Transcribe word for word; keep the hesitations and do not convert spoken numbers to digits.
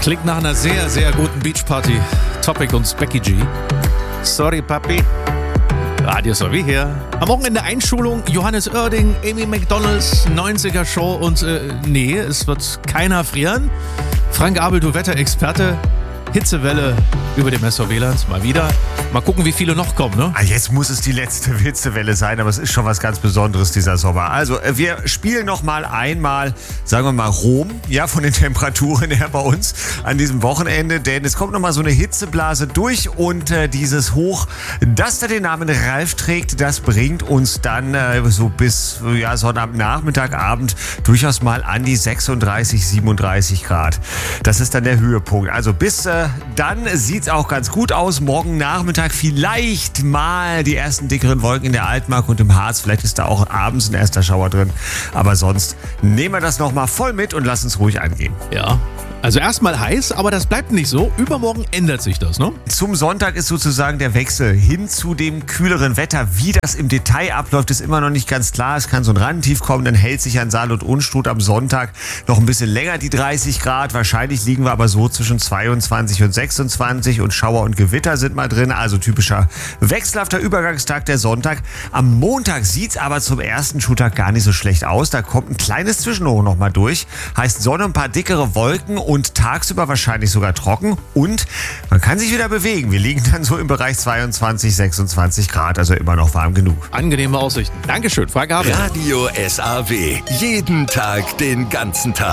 Klingt nach einer sehr, sehr guten Beachparty. Topic und Specky G. Sorry, Papi. Radio Sowie hier. Am Wochenende Einschulung, Johannes Oerding, Amy McDonalds, neunziger Show und äh, nee, es wird keiner frieren. Frank Abel, du Wetterexperte. Hitzewelle über dem S V-Land, mal wieder. Mal gucken, wie viele noch kommen, ne? Ah, jetzt muss es die letzte Hitzewelle sein, aber es ist schon was ganz Besonderes dieser Sommer. Also, wir spielen noch mal einmal, sagen wir mal, Rom, ja, von den Temperaturen her bei uns an diesem Wochenende, denn es kommt noch mal so eine Hitzeblase durch und äh, dieses Hoch, das da den Namen Ralf trägt, das bringt uns dann äh, so bis ja, Sonnabendnachmittag, Abend durchaus mal an die sechsunddreißig, siebenunddreißig Grad. Das ist dann der Höhepunkt. Also bis äh, dann sieht's auch ganz gut aus. Morgen Nachmittag vielleicht mal die ersten dickeren Wolken in der Altmark und im Harz. Vielleicht ist da auch abends ein erster Schauer drin. Aber sonst nehmen wir das nochmal voll mit und lassen es ruhig angehen. Ja, also erstmal heiß, aber das bleibt nicht so. Übermorgen ändert sich das, ne? Zum Sonntag ist sozusagen der Wechsel hin zu dem kühleren Wetter. Wie das im Detail abläuft, ist immer noch nicht ganz klar. Es kann so ein Randtief kommen, dann hält sich an Saal und Unstrut am Sonntag noch ein bisschen länger die dreißig Grad. Wahrscheinlich liegen wir aber so zwischen zweiundzwanzig und sechsundzwanzig und Schauer und Gewitter sind mal drin. Also typischer wechselhafter Übergangstag der Sonntag. Am Montag sieht es aber zum ersten Schultag gar nicht so schlecht aus. Da kommt ein kleines Zwischenhoch noch mal durch. Heißt Sonne, ein paar dickere Wolken und tagsüber wahrscheinlich sogar trocken. Und man kann sich wieder bewegen. Wir liegen dann so im Bereich zweiundzwanzig, sechsundzwanzig Grad. Also immer noch warm genug. Angenehme Aussichten. Dankeschön, Frank Abel. Radio S A W. Jeden Tag, den ganzen Tag.